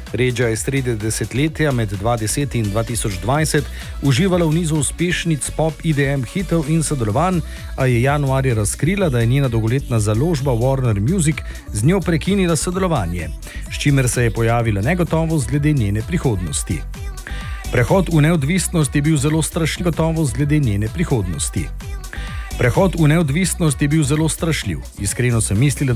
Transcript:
Regia je sredi desetletja med 2010 in 2020 uživala v nizu uspešnic pop IDM hitov in sodelovanj, a je januarja razkrila, da je njena dolgoletna založba Warner Music z njo prekinila sodelovanje, s čimer se je pojavila negotovost glede njene prihodnosti. Prehod v neodvisnost je bil zelo strašljiv, gotovost glede njene prihodnosti. Prehod v neodvisnost je bil zelo strašljiv. Iskreno sem mislila,